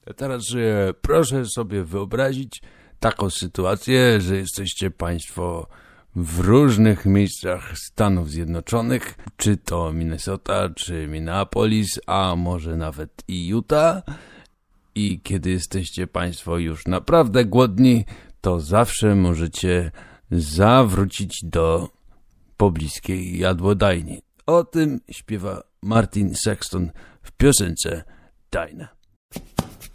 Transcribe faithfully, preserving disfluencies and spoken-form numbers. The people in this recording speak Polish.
Teraz e, proszę sobie wyobrazić taką sytuację, że jesteście państwo w różnych miejscach Stanów Zjednoczonych, czy to Minnesota, czy Minneapolis, a może nawet i Utah. I kiedy jesteście państwo już naprawdę głodni, to zawsze możecie zawrócić do pobliskiej jadłodajni. O tym śpiewa Martin Sexton w piosence Dajna.